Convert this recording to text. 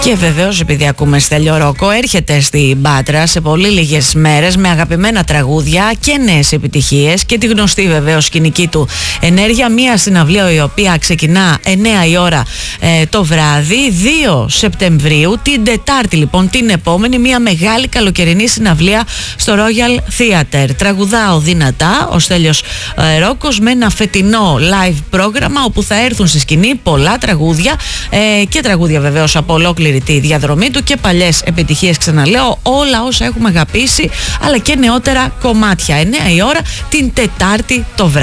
Και βεβαίως, επειδή ακούμε Στέλιο Ρόκο, έρχεται στην Πάτρα σε πολύ λίγες μέρες με αγαπημένα τραγούδια και νέες επιτυχίες και τη γνωστή βεβαίως σκηνική του ενέργεια. Μια συναυλία η οποία ξεκινά 9 η ώρα το βράδυ, 2 Σεπτεμβρίου, την Τετάρτη λοιπόν, την επόμενη, μια μεγάλη καλοκαιρινή συναυλία στο Royal Theatre. Τραγουδάω δυνατά ο Στέλιος Ρόκος με ένα φετινό live πρόγραμμα όπου θα έρθουν στη σκηνή πολλά τραγούδια και τραγούδια βεβαίως από ολόκληρη τη διαδρομή του και παλιές επιτυχίες, ξαναλέω, όλα όσα έχουμε αγαπήσει, αλλά και νεότερα κομμάτια. 9 η ώρα την Τετάρτη το βράδυ.